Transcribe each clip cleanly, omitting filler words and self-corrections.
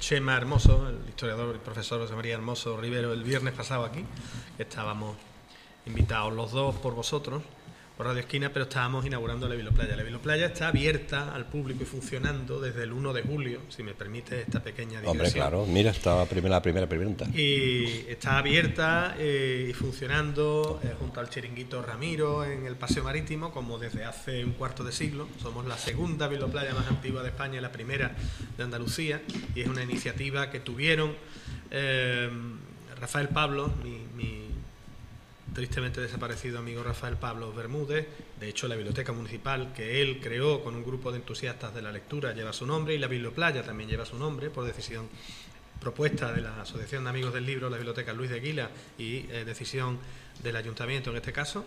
Chema Hermoso, el historiador y profesor José María Hermoso Rivero, el viernes pasado aquí, que estábamos invitados los dos por vosotros, por Radio Esquina, pero estábamos inaugurando la Biblioplaya. La Biblioplaya está abierta al público y funcionando desde el 1 de julio, si me permite esta pequeña digresión. Hombre, claro, mira, estaba la primera pregunta. Y está abierta y funcionando junto al Chiringuito Ramiro en el Paseo Marítimo, como desde hace un cuarto de siglo. Somos la segunda Biblioplaya más antigua de España y la primera de Andalucía, y es una iniciativa que tuvieron Rafael Pablos, mi tristemente desaparecido amigo Rafael Pablos Bermúdez. De hecho, la biblioteca municipal que él creó con un grupo de entusiastas de la lectura lleva su nombre, y la Biblioplaya también lleva su nombre por decisión propuesta de la Asociación de Amigos del Libro, la Biblioteca Luis de Guila, y decisión del Ayuntamiento en este caso.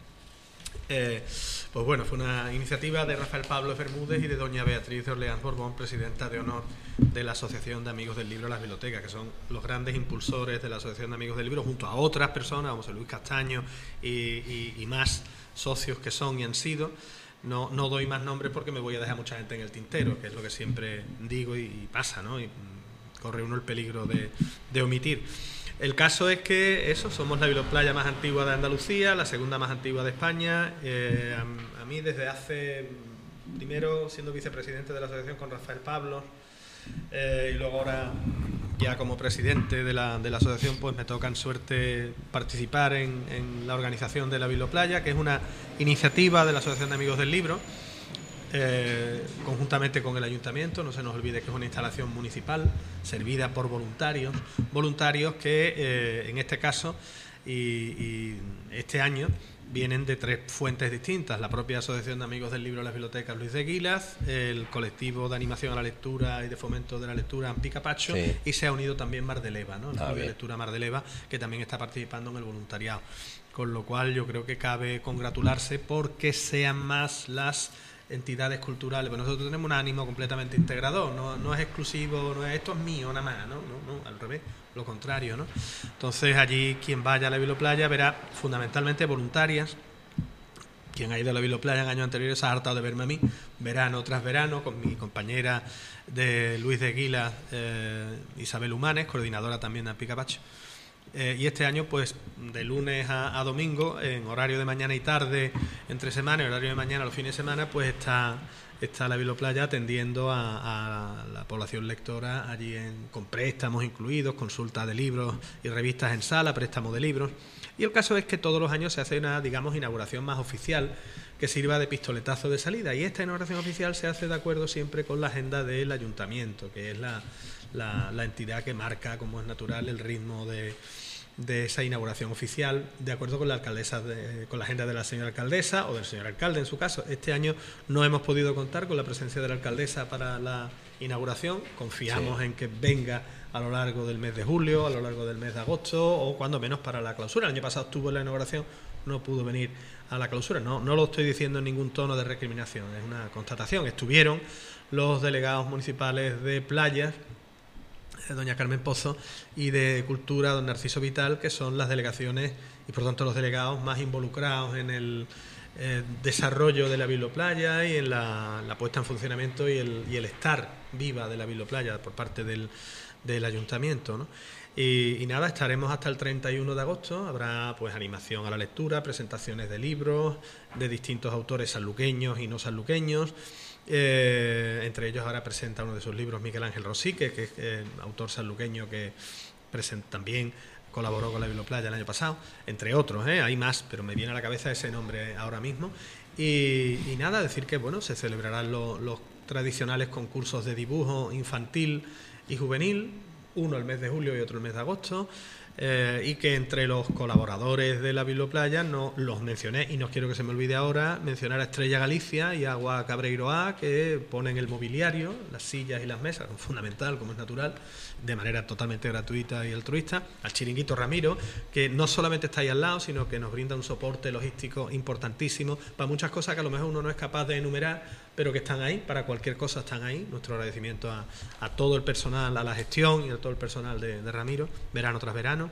Pues bueno, fue una iniciativa de Rafael Pablo Bermúdez y de doña Beatriz de Orleans Borbón, presidenta de honor de la Asociación de Amigos del Libro Las Bibliotecas, que son los grandes impulsores de la Asociación de Amigos del Libro, junto a otras personas, como José Luis Castaño y más socios que son y han sido. No doy más nombres porque me voy a dejar mucha gente en el tintero, que es lo que siempre digo y pasa, ¿no? Y corre uno el peligro de omitir. El caso es que somos la Biblioplaya más antigua de Andalucía, la segunda más antigua de España. A mí desde hace, primero siendo vicepresidente de la asociación con Rafael Pablos, y luego ahora ya como presidente de la asociación, pues me toca en suerte participar en la organización de la Biblioplaya, que es una iniciativa de la Asociación de Amigos del Libro, conjuntamente con el Ayuntamiento. No se nos olvide que es una instalación municipal servida por voluntarios que en este caso y este año vienen de 3 fuentes distintas: la propia Asociación de Amigos del Libro de las Bibliotecas Luis de Guilas, el colectivo de animación a la lectura y de fomento de la lectura Ampicapacho, sí, y se ha unido también Mar de Leva, ¿no? El Club de Lectura Mar de Leva, que también está participando en el voluntariado, con lo cual yo creo que cabe congratularse porque sean más las entidades culturales. Pues nosotros tenemos un ánimo completamente integrador, no es exclusivo, no es esto es mío nada más, no, al revés, lo contrario, ¿no? Entonces allí quien vaya a la Biblioplaya verá fundamentalmente voluntarias. Quien ha ido a la Biblioplaya en años anteriores se ha hartado de verme a mí, verano tras verano, con mi compañera de Luis de Guila, Isabel Humanes, coordinadora también de Ampicapacho. Y este año, pues de lunes a domingo, en horario de mañana y tarde, entre semana, y horario de mañana los fines de semana, pues está la Biblioplaya atendiendo a la población lectora allí con préstamos incluidos, consulta de libros y revistas en sala, préstamo de libros. Y el caso es que todos los años se hace una, digamos, inauguración más oficial que sirva de pistoletazo de salida, y esta inauguración oficial se hace de acuerdo siempre con la agenda del Ayuntamiento, que es la entidad que marca, como es natural, el ritmo de esa inauguración oficial, de acuerdo con la alcaldesa, con la agenda de la señora alcaldesa o del señor alcalde en su caso. Este año no hemos podido contar con la presencia de la alcaldesa para la inauguración. Confiamos en que venga a lo largo del mes de julio, a lo largo del mes de agosto, o cuando menos para la clausura. El año pasado estuvo en la inauguración, no pudo venir a la clausura. No lo estoy diciendo en ningún tono de recriminación, es una constatación. Estuvieron los delegados municipales de playas, doña Carmen Pozo, y de Cultura, don Narciso Vital, que son las delegaciones y por tanto los delegados más involucrados en el desarrollo de la Biblioplaya y en la puesta en funcionamiento y el estar viva de la Biblioplaya por parte del Ayuntamiento, ¿no? Y nada, estaremos hasta el 31 de agosto. Habrá pues animación a la lectura, presentaciones de libros de distintos autores sanluqueños y no sanluqueños. Entre ellos ahora presenta uno de sus libros Miguel Ángel Rosique, que es autor sanluqueño que también colaboró con la Biblioplaya el año pasado, entre otros, hay más, pero me viene a la cabeza ese nombre ahora mismo. Y nada, decir que bueno, se celebrarán los tradicionales concursos de dibujo infantil y juvenil, uno el mes de julio y otro el mes de agosto, y que entre los colaboradores de la Biblioplaya no los mencioné, y no quiero que se me olvide ahora mencionar a Estrella Galicia y a Agua Cabreiroa, que ponen el mobiliario, las sillas y las mesas, fundamental, como es natural, de manera totalmente gratuita y altruista, al Chiringuito Ramiro, que no solamente está ahí al lado, sino que nos brinda un soporte logístico importantísimo para muchas cosas que a lo mejor uno no es capaz de enumerar, pero que están ahí, para cualquier cosa están ahí. Nuestro agradecimiento a todo el personal, a la gestión y a todo el personal de Ramiro, verano tras verano,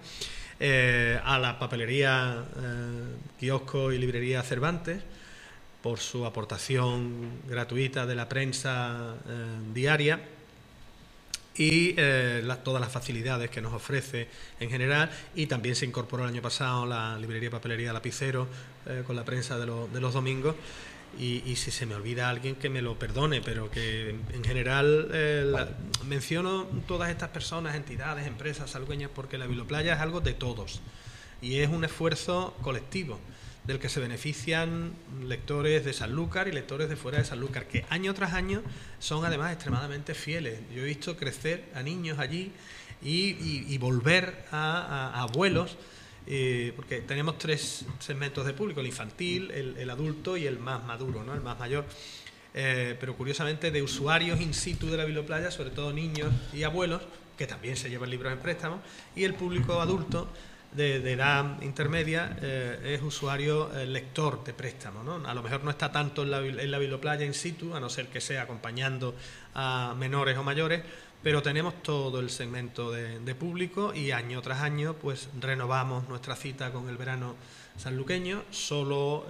a la papelería, kiosco y librería Cervantes, por su aportación gratuita de la prensa diaria, y todas las facilidades que nos ofrece en general, y también se incorporó el año pasado la librería y papelería Lapicero con la prensa de los domingos. Y si se me olvida alguien que me lo perdone, pero que en general menciono todas estas personas, entidades, empresas sanluqueñas, porque la Biblioplaya es algo de todos y es un esfuerzo colectivo del que se benefician lectores de Sanlúcar y lectores de fuera de Sanlúcar, que año tras año son además extremadamente fieles. Yo he visto crecer a niños allí y volver a abuelos, porque tenemos 3 segmentos de público: el infantil, el adulto y el más maduro, ¿no? El más mayor. Pero curiosamente de usuarios in situ de la Biblioplaya, sobre todo niños y abuelos, que también se llevan libros en préstamo, y el público adulto de edad intermedia es usuario lector de préstamo, ¿no? A lo mejor no está tanto en la Biblioplaya in situ, a no ser que sea acompañando a menores o mayores, pero tenemos todo el segmento de público, y año tras año pues renovamos nuestra cita con el verano sanluqueño, solo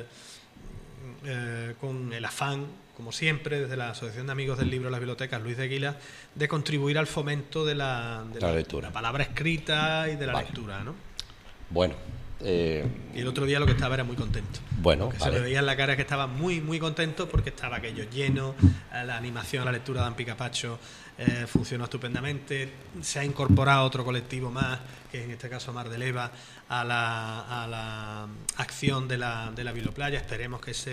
con el afán, como siempre, desde la Asociación de Amigos del Libro de las Bibliotecas Luis de Aguilar, de contribuir al fomento de la lectura, la palabra escrita y de la lectura, ¿no? Bueno. Y el otro día lo que estaba era muy contento. Bueno, se le veía en la cara que estaba muy, muy contento, porque estaba aquello lleno, la animación, la lectura de Dan Picapacho funcionó estupendamente. Se ha incorporado otro colectivo más, que es en este caso Mar de Leva, a la acción de la Biblioplaya. Esperemos que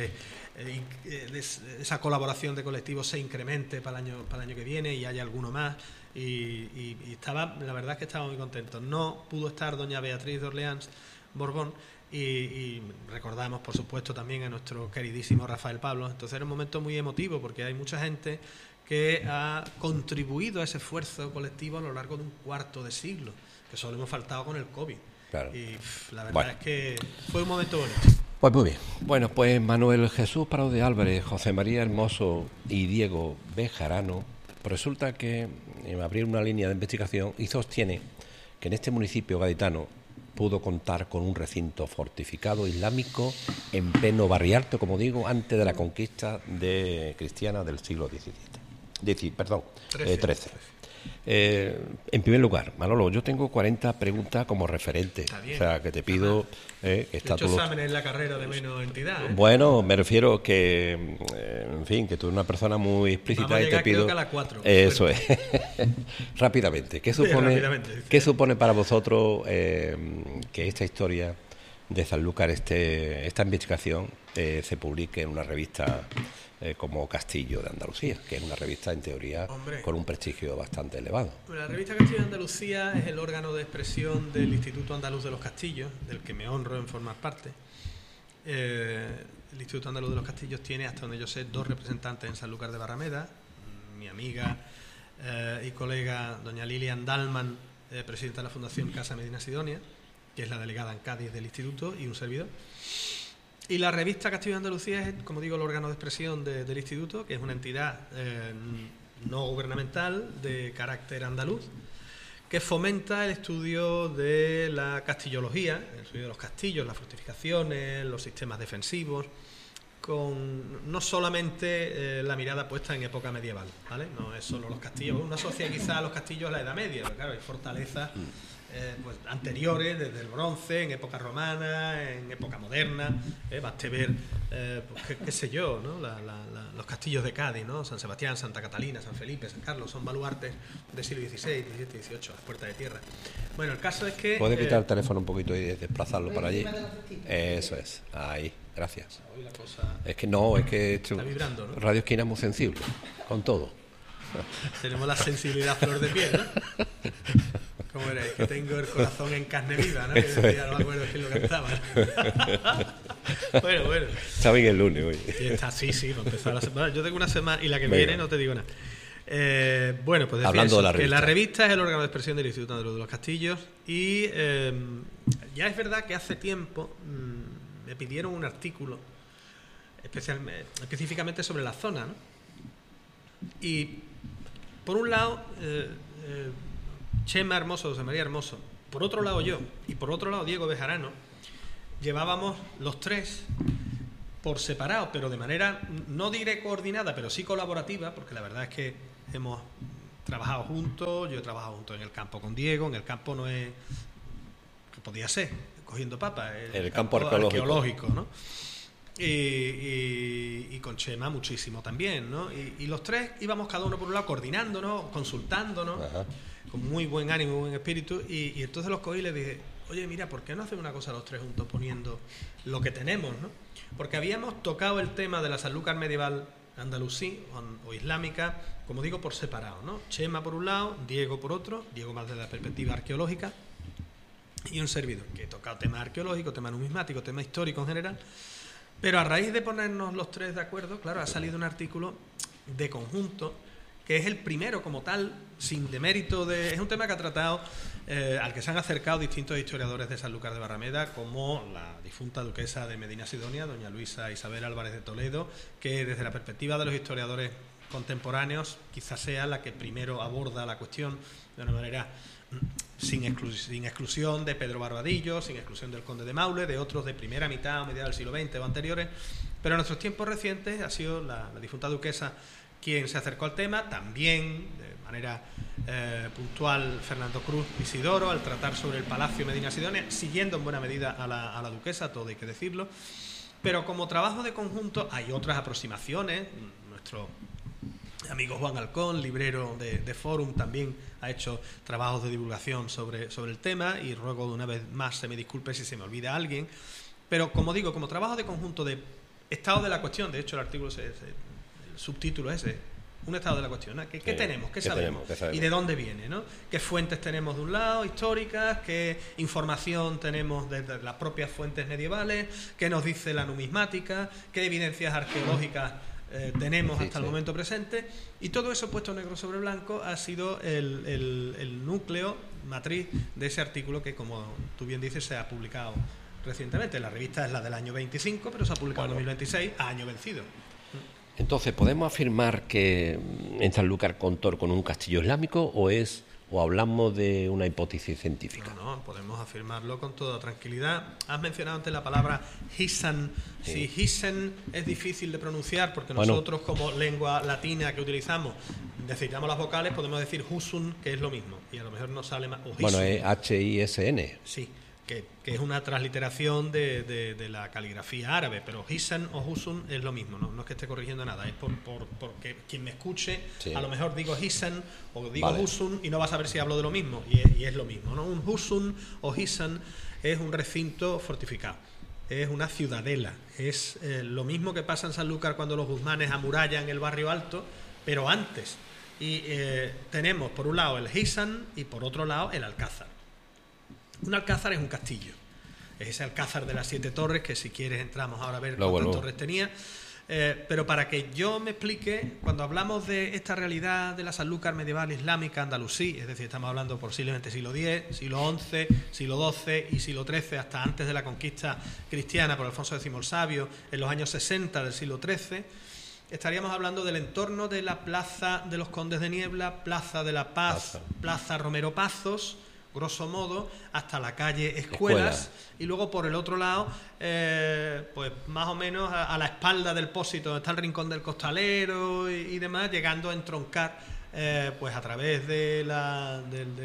esa colaboración de colectivos se incremente para el año que viene y haya alguno más. Y la verdad es que estaba muy contento. No pudo estar doña Beatriz de Orleans Borbón, y recordamos por supuesto también a nuestro queridísimo Rafael Pablo. Entonces era un momento muy emotivo, porque hay mucha gente que ha contribuido a ese esfuerzo colectivo a lo largo de un cuarto de siglo, que solo hemos faltado con el COVID. Claro. Y la verdad es que fue un momento bonito. Pues muy bien. Bueno, pues Manuel Jesús Prado de Álvarez, José María Hermoso y Diego Bejarano, pues resulta que abrir una línea de investigación y sostiene que en este municipio gaditano pudo contar con un recinto fortificado islámico en pleno Barrialto, como digo, antes de la conquista cristiana del siglo XIII. XIII. En primer lugar, Manolo, yo tengo 40 preguntas como referente. O sea, que te pido... He hecho exámenes en la carrera de menos entidad. Bueno, me refiero que, en fin, que tú eres una persona muy explícita. Vamos a llegar, y te pido... creo que a la 4. Eso es. Rápidamente. ¿Qué supone para vosotros que esta historia de Sanlúcar, esta investigación, se publique en una revista como Castillo de Andalucía, que es una revista en teoría con un prestigio bastante elevado? La revista Castillo de Andalucía es el órgano de expresión del Instituto Andaluz de los Castillos, del que me honro en formar parte. El Instituto Andaluz de los Castillos tiene, hasta donde yo sé, 2 representantes en Sanlúcar de Barrameda: mi amiga y colega doña Lilian Dalman, presidenta de la Fundación Casa Medina Sidonia, que es la delegada en Cádiz del instituto, y un servidor. Y la revista Castillo de Andalucía es, como digo, el órgano de expresión del instituto, que es una entidad no gubernamental de carácter andaluz, que fomenta el estudio de la castillología, el estudio de los castillos, las fortificaciones, los sistemas defensivos, con no solamente la mirada puesta en época medieval, ¿vale? No es solo los castillos. Uno asocia quizá a los castillos a la Edad Media, pero claro, hay fortalezas pues anteriores, desde el bronce, en época romana, en época moderna. Baste ver, pues, qué sé yo, ¿no? Los castillos de Cádiz, ¿no? San Sebastián, Santa Catalina, San Felipe, San Carlos, son baluartes del siglo XVI, XVII, XVIII, las puertas de tierra. Bueno, el caso es que... ¿Puede quitar el teléfono un poquito y desplazarlo para allí? Eso es, ahí, gracias. Hoy la cosa es que está vibrando, ¿no? Radio Esquina es muy sensible, con todo. Tenemos la sensibilidad a flor de piel, ¿no? ¿Cómo era? Es que tengo el corazón en carne viva, ¿no? Que decía, no me acuerdo quién lo cantaba. Bueno. Está bien el lunes hoy. Sí, está, sí, para empezar la semana. Yo tengo una semana y la que viene no te digo nada. Bueno, pues decía hablando eso, de la revista. Que la revista es el órgano de expresión del Instituto Andaluz de los Castillos, y ya es verdad que hace tiempo me pidieron un artículo específicamente sobre la zona, ¿no? Y por un lado Chema Hermoso, José María Hermoso, por otro lado yo, y por otro lado Diego Bejarano, llevábamos los 3 por separado, pero de manera, no diré coordinada, pero sí colaborativa, porque la verdad es que hemos trabajado juntos, yo he trabajado juntos en el campo con Diego, en el campo no es... que podía ser, cogiendo papas, el campo arqueológico, ¿no? Y con Chema muchísimo también, ¿no? Y los tres íbamos cada uno por un lado coordinándonos, consultándonos, ajá, con muy buen ánimo, muy buen espíritu, y entonces los cogí y les dije, oye, mira, ¿por qué no hacen una cosa los tres juntos poniendo lo que tenemos, ¿no? Porque habíamos tocado el tema de la Sanlúcar medieval andalusí o islámica, como digo, por separado, ¿no? Chema por un lado, Diego por otro, Diego más desde la perspectiva arqueológica, y un servidor que he tocado temas arqueológicos, temas numismáticos, temas históricos en general. Pero a raíz de ponernos los tres de acuerdo, claro, ha salido un artículo de conjunto, que es el primero como tal, sin demérito de... Es un tema que ha tratado, al que se han acercado distintos historiadores de Sanlúcar de Barrameda, como la difunta duquesa de Medina Sidonia, doña Luisa Isabel Álvarez de Toledo, que desde la perspectiva de los historiadores contemporáneos quizás sea la que primero aborda la cuestión de una manera... sin exclusión de Pedro Barbadillo, sin exclusión del conde de Maule, de otros de primera mitad o mediados del siglo XX o anteriores, pero en nuestros tiempos recientes ha sido la difunta duquesa quien se acercó al tema, también de manera puntual Fernando Cruz Isidoro al tratar sobre el Palacio Medina Sidonia, siguiendo en buena medida a la duquesa, todo hay que decirlo, pero como trabajo de conjunto hay otras aproximaciones. Nuestro amigo Juan Alcón, librero de Fórum, también ha hecho trabajos de divulgación sobre el tema, y ruego de una vez más se me disculpe si se me olvida alguien, pero como digo, como trabajo de conjunto de estado de la cuestión, de hecho el artículo, el subtítulo es ese, un estado de la cuestión, ¿no? ¿Qué tenemos? ¿Qué sabemos? ¿Y de dónde viene? ¿No? ¿Qué fuentes tenemos de un lado, históricas? ¿Qué información tenemos desde las propias fuentes medievales? ¿Qué nos dice la numismática? ¿Qué evidencias arqueológicas tenemos hasta el momento presente? Y todo eso puesto negro sobre blanco ha sido el núcleo matriz de ese artículo que, como tú bien dices, se ha publicado recientemente. La revista es la del año 25, pero se ha publicado en 2026, a año vencido. Entonces, ¿podemos afirmar que en Sanlúcar contó con un castillo islámico o hablamos de una hipótesis científica? No, podemos afirmarlo con toda tranquilidad. Has mencionado antes la palabra Hisan. Sí. Si Hisan es difícil de pronunciar, porque nosotros como lengua latina que utilizamos necesitamos las vocales, podemos decir Husun, que es lo mismo, y a lo mejor nos sale más. Bueno, es H-I-S-N. Sí, que es una transliteración de la caligrafía árabe, pero Hisan o Husun es lo mismo, no es que esté corrigiendo nada, es porque quien me escuche, a lo mejor digo Hisan o digo Husun y no va a saber si hablo de lo mismo, y es lo mismo, ¿no? Un Husun o Hisan es un recinto fortificado, es una ciudadela, es lo mismo que pasa en Sanlúcar cuando los guzmanes amurallan el barrio alto, pero antes, y tenemos por un lado el Hisan y por otro lado el Alcázar. Un alcázar es un castillo, es ese alcázar de las 7 torres, que si quieres entramos ahora a ver cuántas torres tenía, pero para que yo me explique, cuando hablamos de esta realidad de la Sanlúcar medieval islámica andalusí, es decir, estamos hablando posiblemente siglo X, siglo XI, siglo XII y siglo XIII, hasta antes de la conquista cristiana por Alfonso X el Sabio, en los años 60 del siglo XIII, estaríamos hablando del entorno de la Plaza de los Condes de Niebla, Plaza de la Paz, Plaza Romero Pazos, grosso modo, hasta la calle Escuelas, y luego por el otro lado, pues más o menos a la espalda del Pósito, donde está el Rincón del Costalero y demás, llegando a entroncar, pues a través de la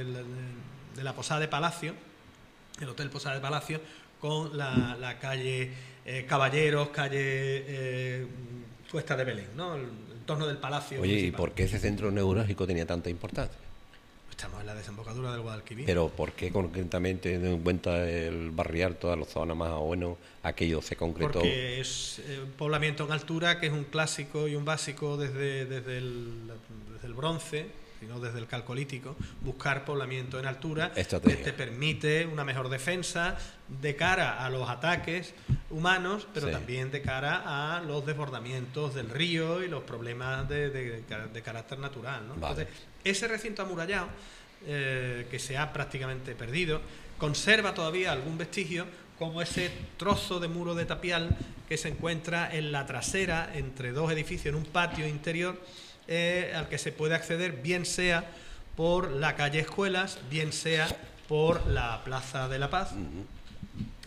Posada de Palacio, el Hotel Posada de Palacio, con la calle Caballeros, calle Cuesta de Belén, ¿no? El entorno del Palacio. Oye, municipal. ¿Y por qué ese centro neurálgico tenía tanta importancia? Estamos en la desembocadura del Guadalquivir. Pero ¿por qué concretamente, teniendo en cuenta el barrial, toda la zona más o menos, aquello se concretó? Porque es un poblamiento en altura, que es un clásico y un básico desde el bronce, sino desde el calcolítico, buscar poblamiento en altura, que te permite una mejor defensa de cara a los ataques humanos, pero también de cara a los desbordamientos del río y los problemas de carácter natural, ¿no? Entonces, ese recinto amurallado, que se ha prácticamente perdido, conserva todavía algún vestigio, como ese trozo de muro de tapial que se encuentra en la trasera, entre dos edificios, en un patio interior, al que se puede acceder bien sea por la calle Escuelas, bien sea por la Plaza de la Paz,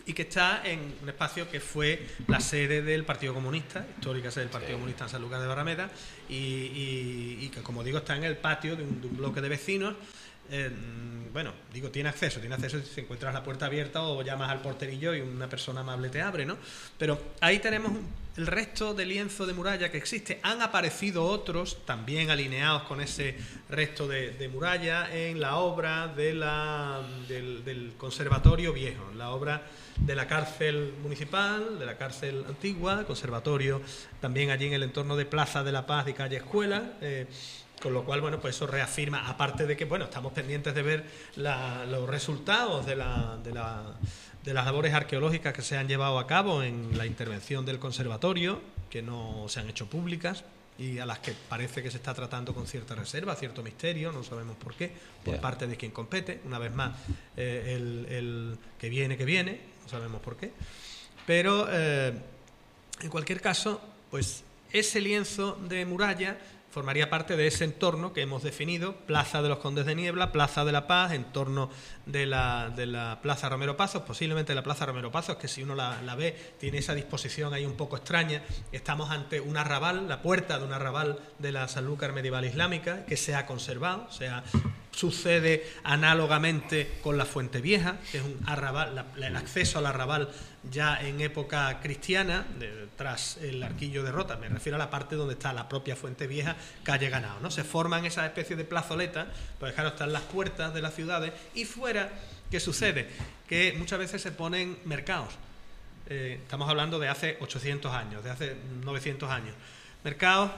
y que está en un espacio que fue la sede del Partido Comunista, histórica sede del Partido Comunista en Sanlúcar de Barrameda, y que, como digo, está en el patio de un bloque de vecinos. Bueno, digo, tiene acceso si encuentras la puerta abierta o llamas al porterillo y una persona amable te abre, ¿no? Pero ahí tenemos el resto de lienzo de muralla que existe. Han aparecido otros también alineados con ese resto de muralla en la obra del Conservatorio Viejo, en la obra de la cárcel municipal, de la cárcel antigua, conservatorio también allí en el entorno de Plaza de la Paz y calle Escuela. Con lo cual, bueno, pues eso reafirma, aparte de que, bueno, estamos pendientes de ver los resultados de las labores arqueológicas que se han llevado a cabo en la intervención del conservatorio, que no se han hecho públicas y a las que parece que se está tratando con cierta reserva, cierto misterio, no sabemos por qué, por parte de quien compete. Una vez más, el que viene, no sabemos por qué. Pero, en cualquier caso, pues ese lienzo de muralla formaría parte de ese entorno que hemos definido: Plaza de los Condes de Niebla, Plaza de la Paz, entorno de la Plaza Romero Pazos, posiblemente la Plaza Romero Pazos, que si uno la ve, tiene esa disposición ahí un poco extraña. Estamos ante un arrabal, la puerta de un arrabal de la Sanlúcar medieval islámica, que se ha conservado, sucede análogamente con la Fuente Vieja, que es un arrabal, el acceso al arrabal ya en época cristiana, tras el Arquillo de Rota. Me refiero a la parte donde está la propia Fuente Vieja, calle Ganao, ¿no? Se forman esas especies de plazoletas, pues claro, están las puertas de las ciudades, y fuera, ¿qué sucede? Que muchas veces se ponen mercados. Estamos hablando de hace 800 años, de hace 900 años. Mercados,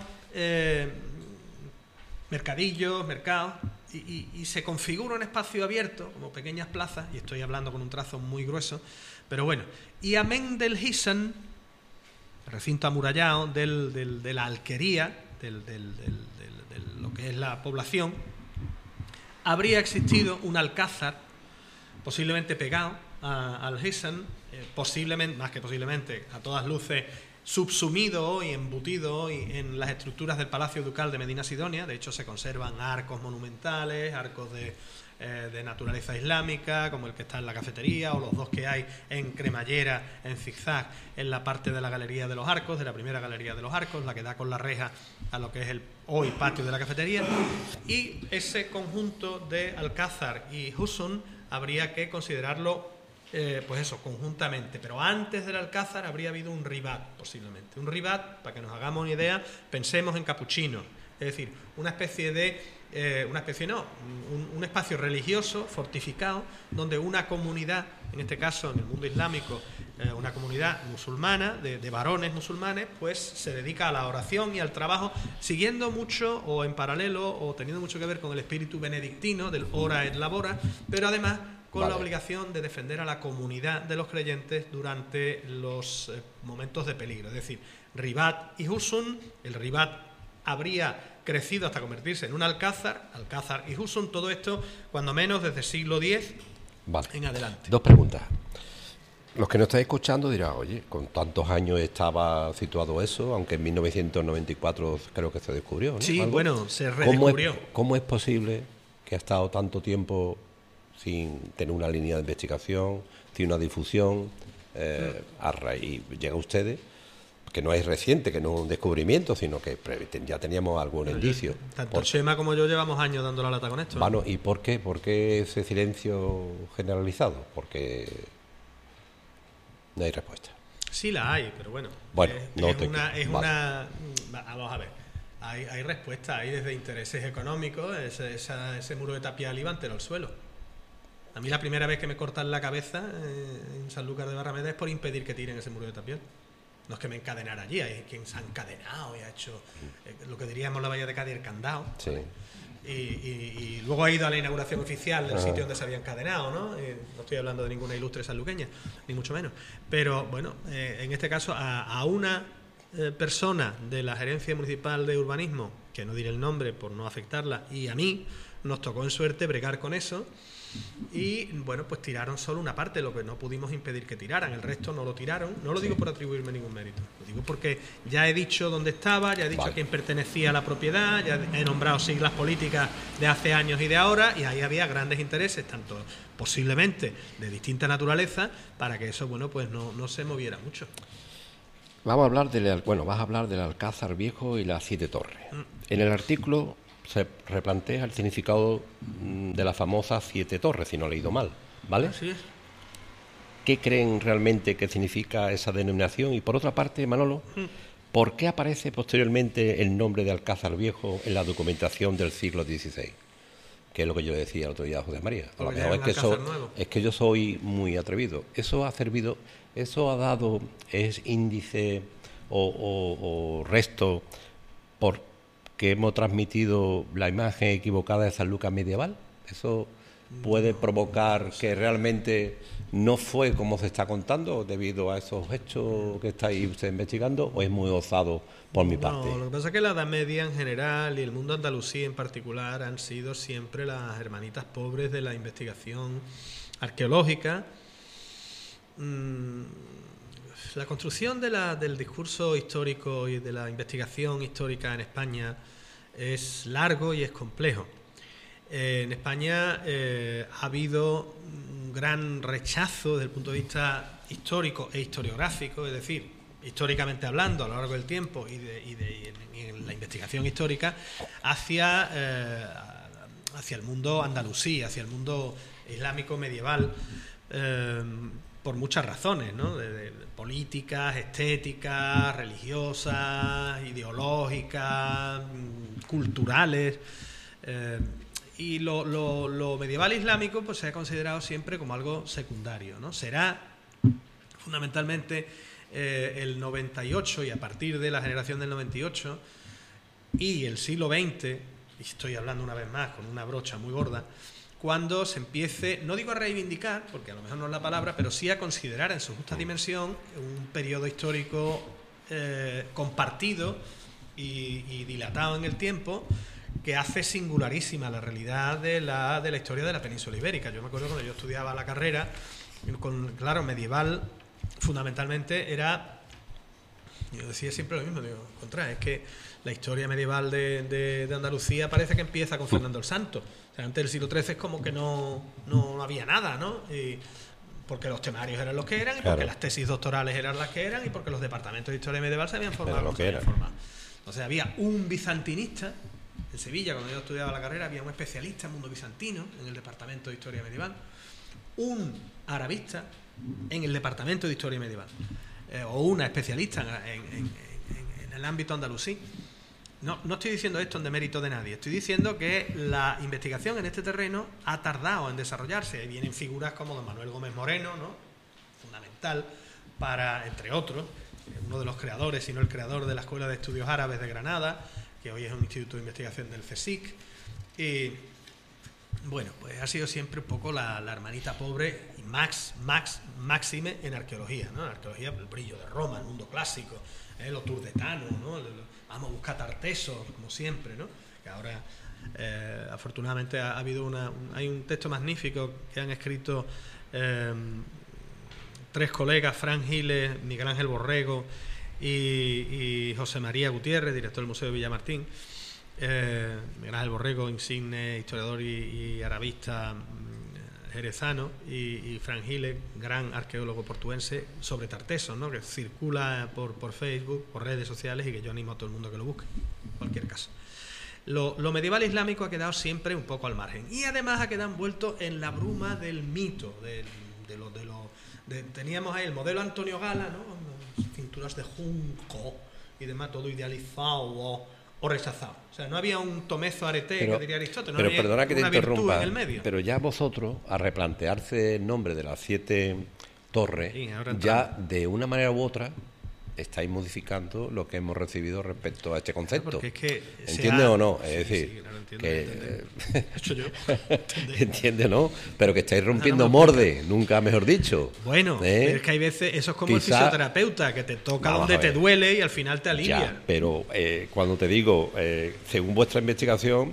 mercadillos, mercados, y se configura un espacio abierto, como pequeñas plazas, y estoy hablando con un trazo muy grueso, pero bueno. Y amén del Hisan, recinto amurallado de la alquería, de lo que es la población, habría existido un alcázar, posiblemente pegado al Hisan, posiblemente, más que posiblemente, a todas luces, subsumido y embutido en las estructuras del Palacio Ducal de Medina Sidonia. De hecho, se conservan arcos monumentales, arcos de naturaleza islámica, como el que está en la cafetería, o los dos que hay en cremallera, en zigzag, en la parte de la Galería de los Arcos, de la primera Galería de los Arcos, la que da con la reja a lo que es el hoy patio de la cafetería. Y ese conjunto de alcázar y Husun habría que considerarlo, pues eso, conjuntamente. Pero antes del alcázar habría habido un ribat, posiblemente. Un ribat, para que nos hagamos una idea, pensemos en capuchinos, es decir, una especie de un espacio religioso fortificado, donde una comunidad, en este caso en el mundo islámico, una comunidad musulmana, de varones musulmanes, pues se dedica a la oración y al trabajo, siguiendo mucho o en paralelo o teniendo mucho que ver con el espíritu benedictino del ora et labora, pero además con la obligación de defender a la comunidad de los creyentes durante los momentos de peligro. Es decir, ribat y husun. El ribat habría crecido hasta convertirse en un alcázar y Husun, todo esto cuando menos desde el siglo X en adelante. Dos preguntas. Los que nos estáis escuchando dirán, oye, con tantos años estaba situado eso, aunque en 1994 creo que se descubrió, ¿no? Sí, ¿Algo? bueno, se redescubrió. ¿Cómo es posible que ha estado tanto tiempo sin tener una línea de investigación, sin una difusión, a raíz, llega a ustedes, que no es reciente, que no es un descubrimiento, sino que ya teníamos algún indicio? Tanto Chema como yo llevamos años dando la lata con esto. Bueno, ¿y por qué? ¿Por qué ese silencio generalizado? Porque no hay respuesta. Sí la hay, pero bueno. Bueno, vamos a ver. Hay respuesta, hay desde intereses económicos, ese muro de tapial iba entero al suelo. A mí la primera vez que me cortan la cabeza en Sanlúcar de Barrameda es por impedir que tiren ese muro de tapial. No es que me encadenara allí, hay quien se ha encadenado y ha hecho lo que diríamos la Bahía de Cádiz, el candado. Sí. Y luego ha ido a la inauguración oficial del sitio donde se había encadenado, ¿no? No estoy hablando de ninguna ilustre sanluqueña, ni mucho menos. Pero bueno, en este caso a una persona de la Gerencia Municipal de Urbanismo, que no diré el nombre por no afectarla, y a mí, nos tocó en suerte bregar con eso. Y bueno, pues tiraron solo una parte, lo que no pudimos impedir que tiraran, el resto no lo tiraron. No lo digo por atribuirme ningún mérito, lo digo porque ya he dicho dónde estaba, ya he dicho a quién pertenecía a la propiedad, ya he nombrado siglas políticas de hace años y de ahora, y ahí había grandes intereses, tanto posiblemente de distinta naturaleza, para que eso, bueno, pues no se moviera mucho. Vas a hablar del Alcázar Viejo y las 7 torres. En el artículo se replantea el significado de las famosas 7 torres, si no he leído mal, ¿vale? Así es. ¿Qué creen realmente que significa esa denominación? Y por otra parte, Manolo, ¿por qué aparece posteriormente el nombre de Alcázar Viejo en la documentación del siglo XVI? Que es lo que yo decía el otro día a José María. A lo mejor es que yo soy muy atrevido. Eso ha servido, eso ha dado, es índice o resto por que hemos transmitido la imagen equivocada de San Lucas medieval. ¿Eso puede provocar que realmente no fue como se está contando debido a esos hechos que estáis usted investigando, o es muy osado por mi parte? No, lo que pasa es que la Edad Media en general y el mundo andalusí en particular han sido siempre las hermanitas pobres de la investigación arqueológica. La construcción del discurso histórico y de la investigación histórica en España es largo y es complejo. En España ha habido un gran rechazo desde el punto de vista histórico e historiográfico, es decir, históricamente hablando, a lo largo del tiempo y en la investigación histórica, hacia el mundo andalusí, hacia el mundo islámico medieval, por muchas razones, ¿no? De políticas, estéticas, religiosas, ideológicas, culturales. Y lo medieval islámico pues se ha considerado siempre como algo secundario, ¿no? Será fundamentalmente el 98 y a partir de la generación del 98 y el siglo XX, y estoy hablando una vez más con una brocha muy gorda, cuando se empiece, no digo a reivindicar, porque a lo mejor no es la palabra, pero sí a considerar en su justa dimensión un periodo histórico compartido y dilatado en el tiempo, que hace singularísima la realidad de la historia de la península ibérica. Yo me acuerdo cuando yo estudiaba la carrera, claro, medieval fundamentalmente era, yo decía siempre lo mismo, digo, es que la historia medieval de Andalucía parece que empieza con Fernando el Santo. O sea, antes del siglo XIII es como que no había nada, ¿no? Porque los temarios eran los que eran, y porque las tesis doctorales eran las que eran, y porque los departamentos de historia medieval se habían formado como se habían formado. Entonces había un bizantinista. En Sevilla, cuando yo estudiaba la carrera, había un especialista en mundo bizantino en el departamento de historia medieval, un arabista en el departamento de historia medieval, o una especialista en el ámbito andalusí. No estoy diciendo esto en demérito de nadie, estoy diciendo que la investigación en este terreno ha tardado en desarrollarse. Ahí vienen figuras como don Manuel Gómez Moreno, ¿no? Fundamental para, entre otros, uno de los creadores, si no el creador de la Escuela de Estudios Árabes de Granada, que hoy es un instituto de investigación del CSIC. Y bueno, pues ha sido siempre un poco la hermanita pobre y máxime en arqueología, ¿no? En arqueología, el brillo de Roma, el mundo clásico, los turdetanos, ¿no? Vamos a buscar Tartesos, como siempre, ¿no? Que ahora, afortunadamente, ha habido hay un texto magnífico que han escrito 3 colegas, Fran Giles, Miguel Ángel Borrego y José María Gutiérrez, director del Museo de Villamartín. Miguel Ángel Borrego, insigne historiador y arabista jerezano, y Fran Giles, gran arqueólogo portuense, sobre Tartesos, ¿no? Que circula por Facebook, por redes sociales, y que yo animo a todo el mundo que lo busque, en cualquier caso. Lo medieval islámico ha quedado siempre un poco al margen, y además ha quedado envuelto en la bruma del mito, teníamos ahí el modelo Antonio Gala, ¿no? Cinturas de junco y demás, todo idealizado o rechazado. O sea, no había un tomezo arete, que diría Aristóteles, no había perdona que te interrumpa, en el medio. Pero ya vosotros, a replantearse el nombre de las 7 torres, sí, ya de una manera u otra estáis modificando lo que hemos recibido respecto a este concepto. Porque es que ¿entiendes o no? Es decir, sí, claro, que entiende, ¿no? Pero que estáis rompiendo morde, nunca mejor dicho. Bueno, pero es que hay veces, eso es como el fisioterapeuta, que te toca donde te duele y al final te alivia. Ya, pero cuando te digo, según vuestra investigación,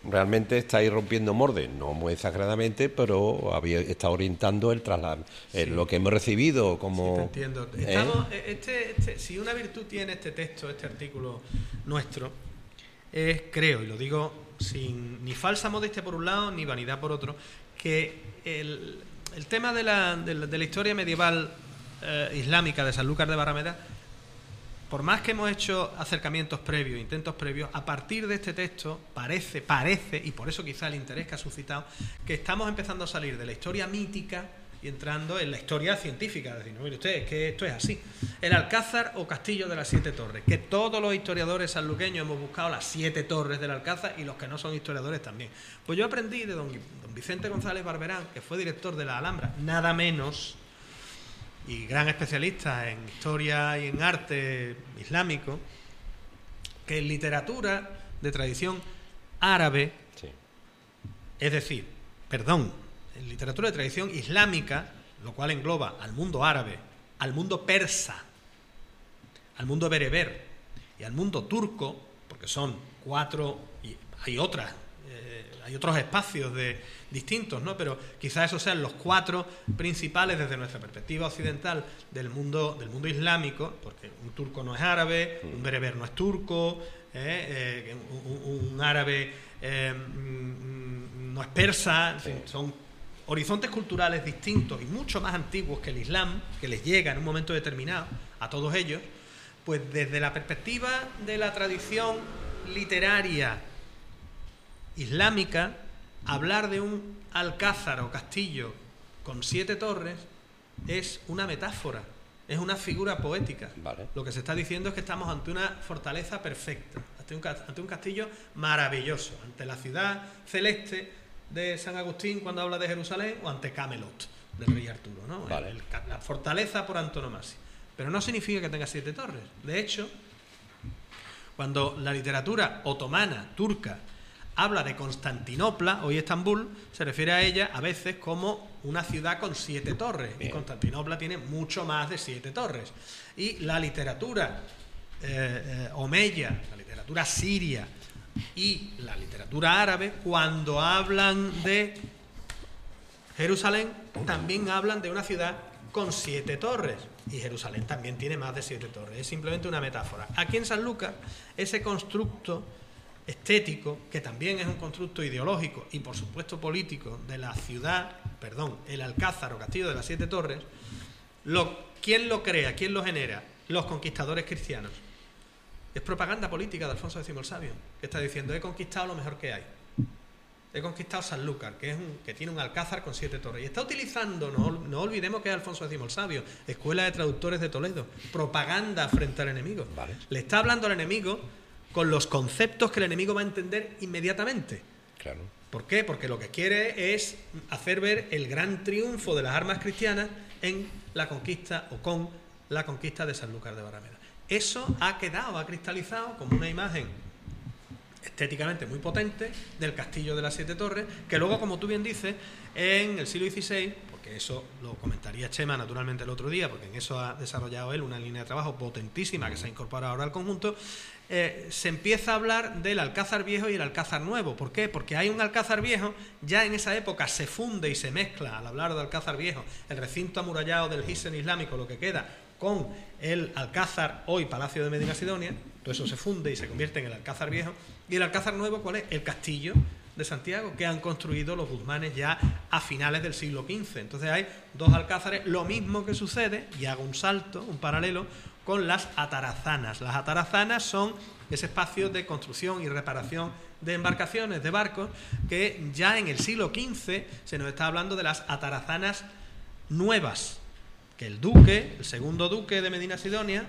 realmente estáis rompiendo moldes, no muy exageradamente, pero está orientando el traslado, lo que hemos recibido como... Sí, te entiendo. Si una virtud tiene este texto, este artículo nuestro, es, creo, y lo digo sin ni falsa modestia por un lado, ni vanidad por otro, que el tema de la historia medieval islámica de Sanlúcar de Barrameda, por más que hemos hecho acercamientos previos, intentos previos, a partir de este texto parece, y por eso quizá el interés que ha suscitado, que estamos empezando a salir de la historia mítica y entrando en la historia científica. Es decir, no, mire usted, es que esto es así. El Alcázar o Castillo de las Siete Torres, que todos los historiadores sanluqueños hemos buscado las 7 torres del Alcázar, y los que no son historiadores también. Pues yo aprendí de don Vicente González Barberán, que fue director de la Alhambra, nada menos, y gran especialista en historia y en arte islámico, que en literatura de tradición árabe, sí. Es decir, en literatura de tradición islámica, lo cual engloba al mundo árabe, al mundo persa, al mundo bereber y al mundo turco, porque son 4, y hay otros espacios distintos, ¿no? Pero quizás esos sean los 4 principales desde nuestra perspectiva occidental del mundo islámico, porque un turco no es árabe, un bereber no es turco, un árabe no es persa, en fin, son horizontes culturales distintos y mucho más antiguos que el Islam, que les llega en un momento determinado a todos ellos. Pues desde la perspectiva de la tradición literaria islámica, hablar de un alcázar o castillo con 7 torres es una metáfora, es una figura poética. Vale. Lo que se está diciendo es que estamos ante una fortaleza perfecta, ante un castillo maravilloso, ante la ciudad celeste de San Agustín cuando habla de Jerusalén, o ante Camelot del rey Arturo, ¿no? Vale. La fortaleza por antonomasia. Pero no significa que tenga 7 torres. De hecho, cuando la literatura otomana, turca, habla de Constantinopla, hoy Estambul, se refiere a ella a veces como una ciudad con 7 torres. Bien. Y Constantinopla tiene mucho más de 7 torres. Y la literatura omeya, la literatura siria y la literatura árabe, cuando hablan de Jerusalén, también hablan de una ciudad con 7 torres. Y Jerusalén también tiene más de 7 torres. Es simplemente una metáfora. Aquí en Sanlúcar, ese constructo estético, que también es un constructo ideológico y por supuesto político de la ciudad, el Alcázar o Castillo de las 7 Torres, ¿quién lo crea? ¿Quién lo genera? Los conquistadores cristianos. Es propaganda política de Alfonso X el Sabio, que está diciendo: he conquistado lo mejor que hay. He conquistado Sanlúcar, que tiene un alcázar con 7 torres. Y está utilizando, no olvidemos que es Alfonso X el Sabio, Escuela de Traductores de Toledo, propaganda frente al enemigo. Vale. Le está hablando al enemigo con los conceptos que el enemigo va a entender inmediatamente. Claro. ¿Por qué? Porque lo que quiere es hacer ver el gran triunfo de las armas cristianas en la conquista o con la conquista de Sanlúcar de Barrameda. Eso ha cristalizado como una imagen estéticamente muy potente del Castillo de las 7 Torres, que luego, como tú bien dices, en el siglo XVI, porque eso lo comentaría Chema naturalmente el otro día, porque en eso ha desarrollado él una línea de trabajo potentísima que se ha incorporado ahora al conjunto, se empieza a hablar del Alcázar Viejo y el Alcázar Nuevo. ¿Por qué? Porque hay un Alcázar Viejo, ya en esa época se funde y se mezcla, al hablar de Alcázar Viejo, el recinto amurallado del Hisen islámico, lo que queda, con el Alcázar, hoy Palacio de Medina Sidonia. Todo eso se funde y se convierte en el Alcázar Viejo. ¿Y el Alcázar Nuevo cuál es? El Castillo de Santiago, que han construido los guzmanes ya a finales del siglo XV. Entonces hay 2 alcázares. Lo mismo que sucede, y hago un salto, un paralelo, con las atarazanas. Las atarazanas son ese espacio de construcción y reparación de embarcaciones, de barcos, que ya en el siglo XV se nos está hablando de las atarazanas nuevas, que el duque, el segundo duque de Medina Sidonia,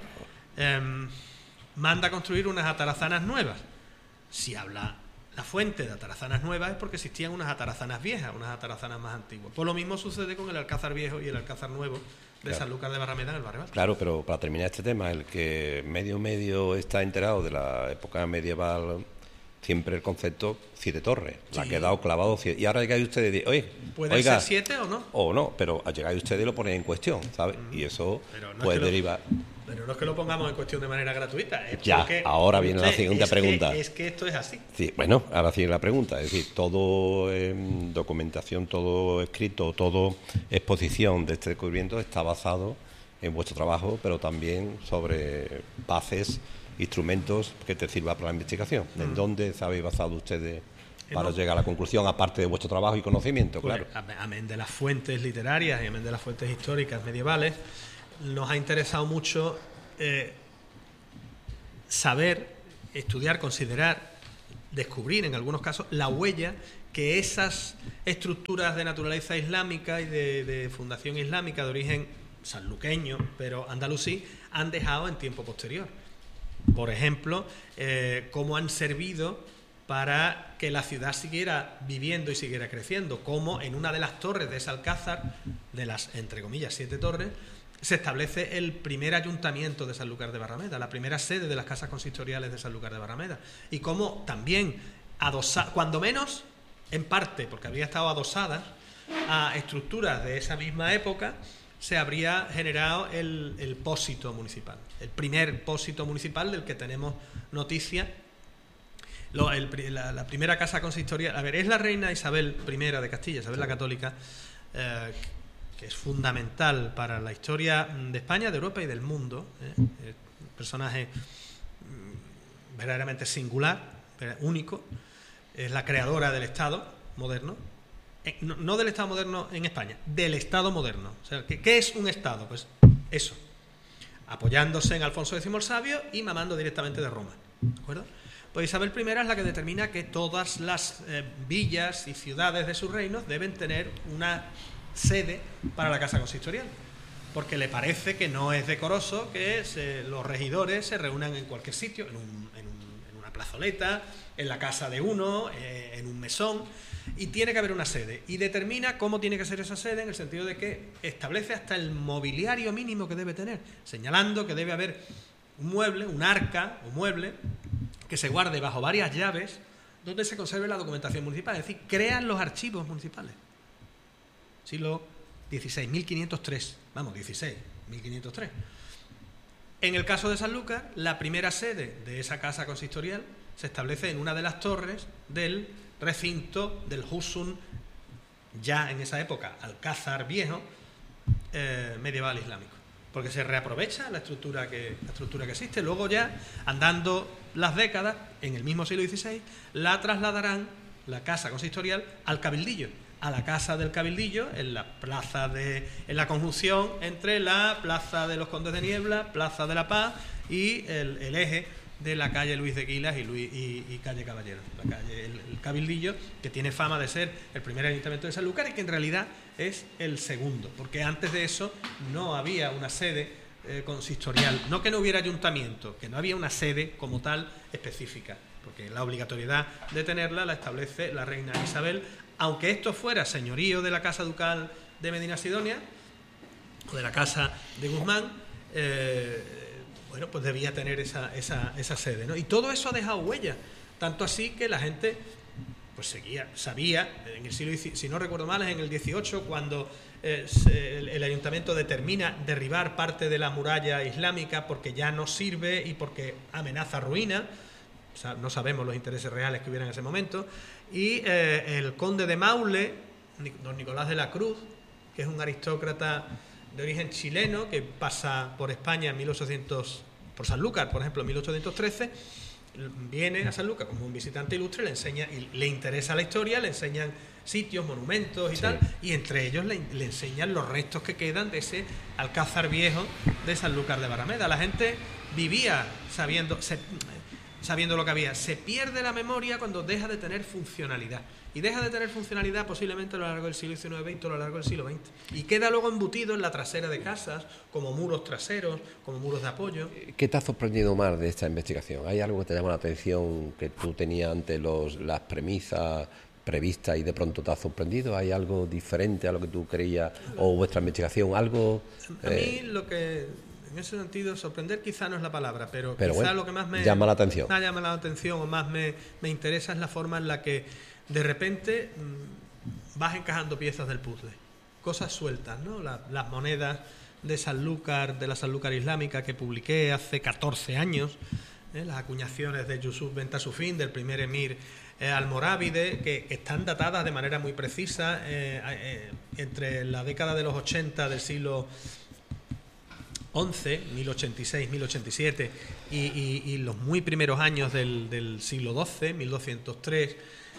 manda a construir unas atarazanas nuevas. Si habla la fuente de atarazanas nuevas es porque existían unas atarazanas viejas, unas atarazanas más antiguas. Pues lo mismo sucede con el Alcázar Viejo y el Alcázar Nuevo de Sanlúcar de Barrameda en el Barrio Alto. Claro, pero para terminar este tema, el que medio está enterado de la época medieval, siempre el concepto 7 torres. Sí. La ha quedado clavado 7. Y ahora llegáis ustedes y dicen, ¿puede ser 7 o no? O no, pero llegáis ustedes y lo ponen en cuestión, ¿sabes? Y eso puede derivar. Pero no es que lo pongamos en cuestión de manera gratuita. Es ya, ahora viene la siguiente pregunta. Es que esto es así. Sí, bueno, ahora sigue la pregunta. Es decir, todo documentación, todo escrito, todo exposición de este descubrimiento está basado en vuestro trabajo, pero también sobre bases, instrumentos que te sirvan para la investigación. ¿En dónde se habéis basado ustedes para llegar a la conclusión, aparte de vuestro trabajo y conocimiento? Pues, claro. Amén de las fuentes literarias y amén de las fuentes históricas medievales, nos ha interesado mucho saber, estudiar, considerar, descubrir en algunos casos la huella que esas estructuras de naturaleza islámica y de fundación islámica de origen sanluqueño, pero andalusí, han dejado en tiempo posterior. Por ejemplo, cómo han servido para que la ciudad siguiera viviendo y siguiera creciendo, como en una de las torres de ese alcázar, de las, entre comillas, 7 torres, se establece el primer ayuntamiento de Sanlúcar de Barrameda, la primera sede de las casas consistoriales de Sanlúcar de Barrameda, y cómo también, cuando menos, en parte, porque habría estado adosada a estructuras de esa misma época, se habría generado el pósito municipal, el primer pósito municipal del que tenemos noticia. La primera casa consistorial, a ver, es la reina Isabel I de Castilla, Isabel la Católica, que es fundamental para la historia de España, de Europa y del mundo. Personaje verdaderamente singular, único. Es la creadora del Estado moderno. No del Estado moderno en España, del Estado moderno. O sea, ¿qué es un Estado? Pues eso, apoyándose en Alfonso X el Sabio y mamando directamente de Roma. ¿De acuerdo? Pues Isabel I es la que determina que todas las villas y ciudades de sus reinos deben tener una sede para la casa consistorial, porque le parece que no es decoroso que los regidores se reúnan en cualquier sitio, en una plazoleta, en la casa de uno, en un mesón, y tiene que haber una sede, y determina cómo tiene que ser esa sede, en el sentido de que establece hasta el mobiliario mínimo que debe tener, señalando que debe haber un mueble, un arca o mueble que se guarde bajo varias llaves donde se conserve la documentación municipal, es decir, crean los archivos municipales. Siglo XVI, 1503, vamos, 16, 1503. En el caso de Sanlúcar, la primera sede de esa casa consistorial se establece en una de las torres del recinto del Husun, ya en esa época Alcázar Viejo, medieval islámico, porque se reaprovecha la estructura que existe. Luego ya, andando las décadas, en el mismo siglo XVI, la trasladarán, la casa consistorial, al cabildillo, a la casa del cabildillo, en la conjunción entre la plaza de los Condes de Niebla, plaza de la Paz y el eje de la calle Luis de Quilas y calle Caballero, el cabildillo, que tiene fama de ser el primer ayuntamiento de Sanlúcar y que en realidad es el segundo, porque antes de eso no había una sede consistorial, no que no hubiera ayuntamiento, que no había una sede como tal específica, porque la obligatoriedad de tenerla la establece la reina Isabel, aunque esto fuera señorío de la casa ducal de Medina Sidonia o de la casa de Guzmán, bueno, pues debía tener esa sede, ¿no? Y todo eso ha dejado huella, tanto así que la gente pues sabía, en el siglo, si no recuerdo mal, es en el XVIII, cuando el ayuntamiento determina derribar parte de la muralla islámica porque ya no sirve y porque amenaza ruina. O sea, no sabemos los intereses reales que hubiera en ese momento, y el conde de Maule, don Nicolás de la Cruz, que es un aristócrata de origen chileno que pasa por España en por Sanlúcar, por ejemplo, en 1813, viene a Sanlúcar como un visitante ilustre, le enseña y le interesa la historia, le enseñan sitios, monumentos y tal, y entre ellos le enseñan los restos que quedan de ese alcázar viejo de Sanlúcar de Barrameda. La gente vivía sabiendo lo que había. Se pierde la memoria cuando deja de tener funcionalidad. Y deja de tener funcionalidad posiblemente a lo largo del siglo XIX y a lo largo del siglo XX. Y queda luego embutido en la trasera de casas, como muros traseros, como muros de apoyo. ¿Qué te ha sorprendido más de esta investigación? ¿Hay algo que te llama la atención que tú tenías ante las premisas previstas y de pronto te ha sorprendido? ¿Hay algo diferente a lo que tú creías o vuestra investigación? ¿Algo? A mí lo que... En ese sentido, sorprender quizá no es la palabra, pero quizá bueno, lo que más me llama la atención. Llama la atención o más me interesa es la forma en la que de repente vas encajando piezas del puzzle, cosas sueltas, ¿no? Las monedas de Sanlúcar, de la Sanlúcar Islámica, que publiqué hace 14 años, las acuñaciones de Yusuf Ben Tasufin, del primer emir almorávide, que están datadas de manera muy precisa entre la década de los 80 del siglo XI, 1086, 1087, y los muy primeros años del siglo XII, 1203.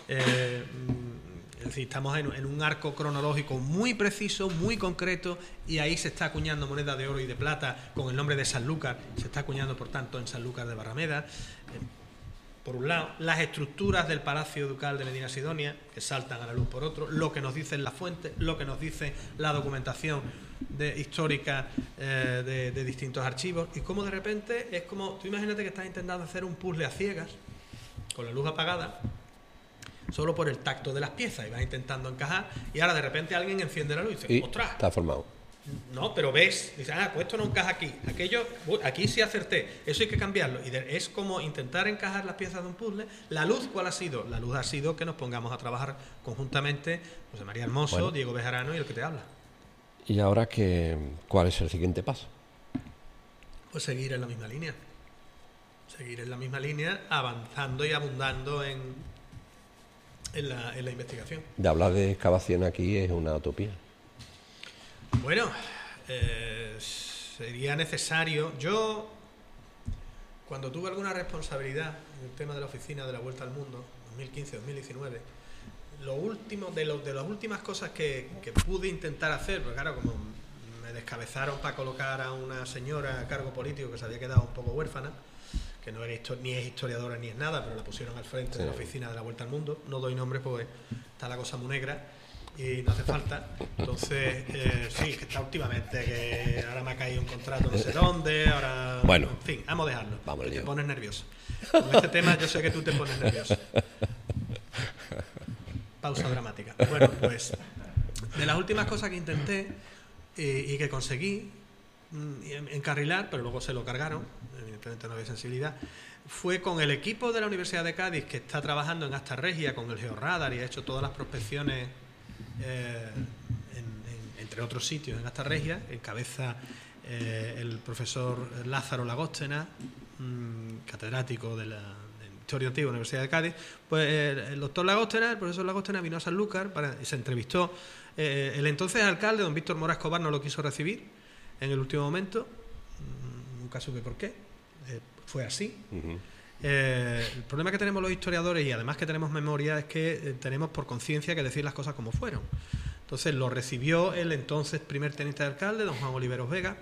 Es decir, estamos en un arco cronológico muy preciso, muy concreto, y ahí se está acuñando moneda de oro y de plata con el nombre de Sanlúcar. Se está acuñando, por tanto, en Sanlúcar de Barrameda. Por un lado, las estructuras del Palacio Ducal de Medina Sidonia, que saltan a la luz por otro, lo que nos dicen las fuentes, lo que nos dice la documentación histórica de distintos archivos, y cómo de repente es como, tú imagínate que estás intentando hacer un puzzle a ciegas, con la luz apagada, solo por el tacto de las piezas, y vas intentando encajar, y ahora de repente alguien enciende la luz y dice, ¡ostras! Está formado. No, pero ves, dices, pues esto no encaja aquí, aquello, aquí sí acerté, eso hay que cambiarlo. Y es como intentar encajar las piezas de un puzzle. ¿La luz cuál ha sido? La luz ha sido que nos pongamos a trabajar conjuntamente José María Hermoso, Diego Bejarano y el que te habla. ¿Y ahora cuál es el siguiente paso? Pues seguir en la misma línea. Seguir en la misma línea, avanzando y abundando en la investigación. De hablar de excavación aquí es una utopía. Bueno, sería necesario. Yo, cuando tuve alguna responsabilidad en el tema de la oficina de la Vuelta al Mundo, 2015-2019, de las últimas cosas que pude intentar hacer, porque claro, como me descabezaron para colocar a una señora a cargo político que se había quedado un poco huérfana, que no era ni es historiadora ni es nada, pero la pusieron al frente de la oficina de la Vuelta al Mundo. No doy nombres porque está la cosa muy negra y no hace falta. Entonces, sí, que está últimamente, que ahora me ha caído un contrato no sé dónde, ahora... Bueno. En fin, vamos a dejarlo. Vamos, te pones nervioso. Con este tema yo sé que tú te pones nervioso. Pausa dramática. Bueno, pues, de las últimas cosas que intenté y que conseguí encarrilar, pero luego se lo cargaron, evidentemente no había sensibilidad, fue con el equipo de la Universidad de Cádiz, que está trabajando en Asta Regia con el georradar y ha hecho todas las prospecciones entre otros sitios en Asta Regia. Encabeza el profesor Lázaro Lagóstena, catedrático de la Historia Antigua de la Universidad de Cádiz. Pues el doctor Lagóstena, el profesor Lagóstena, vino a Sanlúcar y se entrevistó. El entonces alcalde, don Víctor Mora Escobar, no lo quiso recibir en el último momento, nunca supe por qué, fue así. Uh-huh. El problema que tenemos los historiadores, y además que tenemos memoria, es que tenemos por conciencia que decir las cosas como fueron. Entonces lo recibió el entonces primer teniente de alcalde, don Juan Oliveros Vega,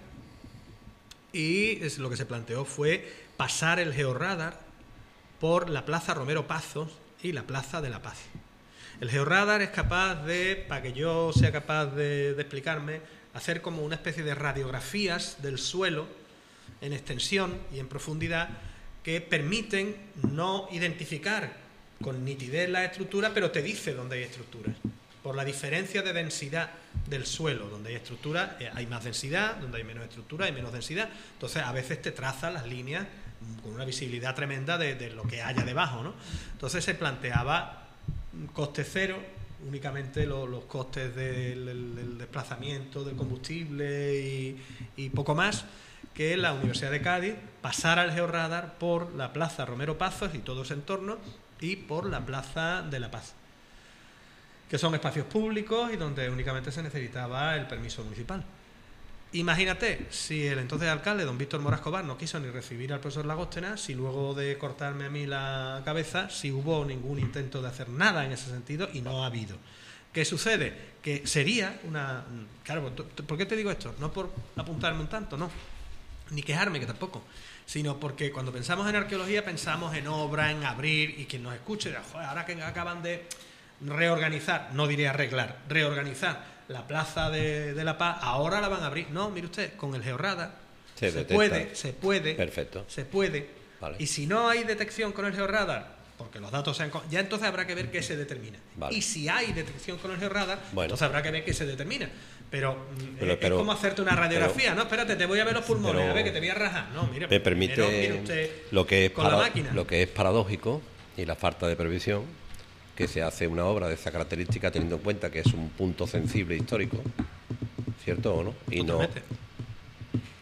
y lo que se planteó fue pasar el georradar por la Plaza Romero Pazos y la Plaza de la Paz. El georradar es capaz de, para que yo sea capaz de explicarme, hacer como una especie de radiografías del suelo en extensión y en profundidad que permiten no identificar con nitidez la estructura, pero te dice dónde hay estructuras. Por la diferencia de densidad del suelo, donde hay estructura, hay más densidad, donde hay menos estructura, hay menos densidad. Entonces, a veces te traza las líneas con una visibilidad tremenda de lo que haya debajo, ¿no? Entonces, se planteaba coste cero, únicamente los costes del desplazamiento, del combustible y poco más, que la Universidad de Cádiz pasara el georradar por la Plaza Romero Pazos y todo ese entorno y por la Plaza de la Paz, que son espacios públicos y donde únicamente se necesitaba el permiso municipal. Imagínate, si el entonces alcalde, don Víctor Mora Escobar, no quiso ni recibir al profesor Lagóstena, si luego de cortarme a mí la cabeza, si hubo ningún intento de hacer nada en ese sentido, y no ha habido. ¿Qué sucede? Que sería una... Claro, ¿por qué te digo esto? No por apuntarme un tanto, no, ni quejarme, que tampoco, sino porque cuando pensamos en arqueología pensamos en obra, en abrir, y quien nos escuche dirá, joder, ahora que acaban de reorganizar, no diré arreglar, reorganizar la Plaza de la Paz, ahora la van a abrir. No, mire usted, con el georradar se puede. Perfecto. Se puede. Vale. Y si no hay detección con el georradar, porque los datos sean... Ya entonces habrá que ver qué se determina. Vale. Y si hay detección con el georradar, bueno, entonces habrá que ver qué se determina. Pero es como hacerte una radiografía, ¿no? Espérate, te voy a ver los pulmones, a ver que te voy a rajar. No, mire, me permite mire usted lo que es con la máquina. Lo que es paradójico y la falta de previsión, que se hace una obra de esa característica teniendo en cuenta que es un punto sensible histórico, ¿cierto o no? Y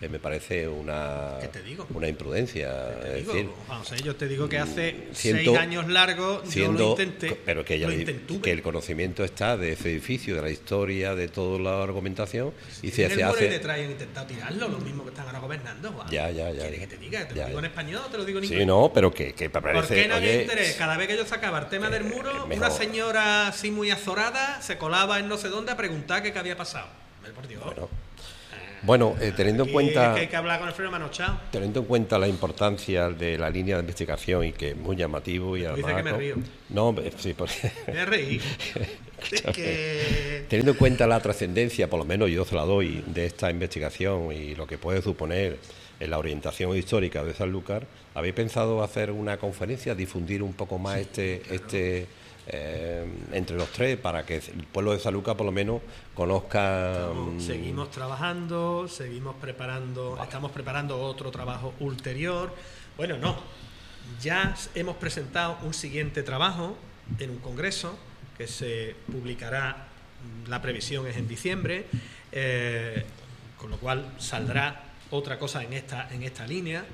me parece ¿Qué te digo? una imprudencia. Es decir, vamos, yo te digo que hace siendo, 6 años largos yo lo intenté. Pero que, que el conocimiento está de ese edificio, de la historia, de toda la argumentación. Si y se hace. Y detrás han intentado tirarlo, los mismos que están ahora gobernando. Juan. Ya. ¿Quieres que te diga? ¿Te lo digo en español o te lo digo en inglés? Sí, no, pero que parece. ¿Por qué no había interés? Cada vez que yo sacaba el tema del muro, mejor. Una señora así muy azorada se colaba en no sé dónde a preguntar qué había pasado. Por Dios. Bueno, teniendo en cuenta. Hay que hablar con el freno manochado. Teniendo en cuenta la importancia de la línea de investigación y que es muy llamativo y además. Dice que me río. No, sí, porque. Me reí. Teniendo en cuenta la trascendencia, por lo menos yo se la doy, de esta investigación y lo que puede suponer en la orientación histórica de Sanlúcar, ¿habéis pensado hacer una conferencia, difundir un poco más entre los tres para que el pueblo de Sanlúcar por lo menos conozca? Seguimos trabajando, estamos preparando otro trabajo ulterior. Bueno, ya hemos presentado un siguiente trabajo en un congreso que se publicará, la previsión es en diciembre, con lo cual saldrá otra cosa en esta línea,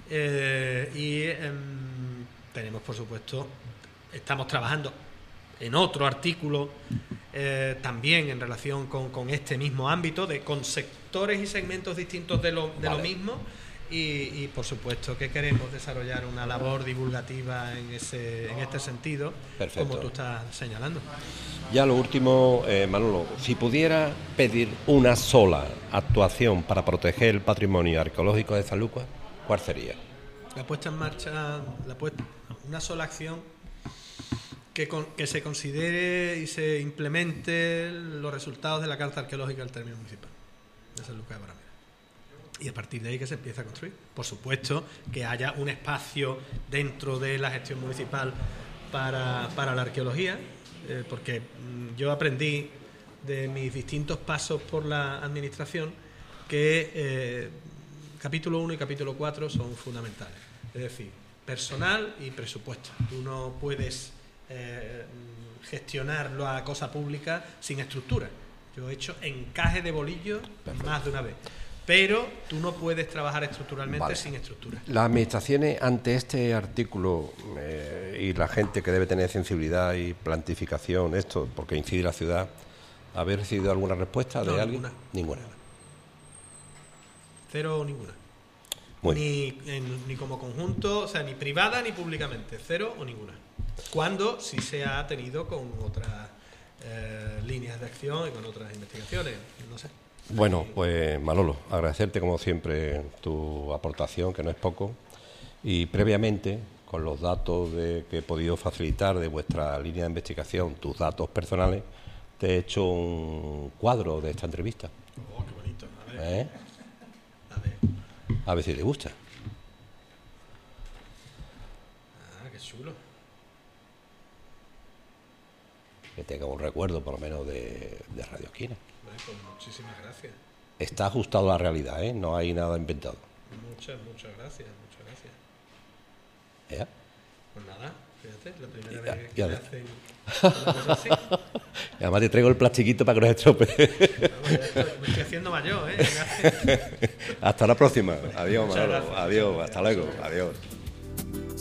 tenemos, por supuesto, estamos trabajando en otro artículo también en relación con este mismo ámbito, con sectores y segmentos distintos de lo mismo, y por supuesto que queremos desarrollar una labor divulgativa en este sentido. Perfecto. Como tú estás señalando. Ya lo último, Manolo, si pudiera pedir una sola actuación para proteger el patrimonio arqueológico de Sanlúcar, ¿cuál sería? La puesta en marcha, una sola acción que se considere y se implemente los resultados de la Carta Arqueológica del Término Municipal de Sanlúcar de Barrameda. Y a partir de ahí que se empieza a construir. Por supuesto que haya un espacio dentro de la gestión municipal para la arqueología, porque yo aprendí de mis distintos pasos por la administración que capítulo 1 y capítulo 4 son fundamentales. Es decir, personal y presupuesto. Tú no puedes gestionar la cosa pública sin estructura. Yo he hecho encaje de bolillos más de una vez. Pero tú no puedes trabajar estructuralmente sin estructura. Las administraciones ante este artículo y la gente que debe tener sensibilidad y plantificación, esto, porque incide la ciudad, ¿habéis recibido alguna respuesta de alguien? Ninguna. Cero o ninguna. Ni como conjunto, o sea, ni privada ni públicamente. Cero o ninguna. Cuando sí se ha tenido con otras líneas de acción y con otras investigaciones. No sé. Bueno, pues Manolo, agradecerte como siempre tu aportación, que no es poco, y previamente, con los datos que he podido facilitar de vuestra línea de investigación, tus datos personales, te he hecho un cuadro de esta entrevista. Oh, qué bonito. A ver si te gusta. Qué chulo. Que tenga un recuerdo, por lo menos, de Radio Esquina. Pues muchísimas gracias. Está ajustado a la realidad, ¿eh? No hay nada inventado. Muchas gracias. ¿Ya? Pues nada, fíjate, la primera vez que me hacen una cosa así. Y además te traigo el plastiquito para que no se estropee. Me estoy haciendo mayor, ¿eh? Hasta la próxima. Adiós, Manolo. Adiós, hasta luego. Adiós.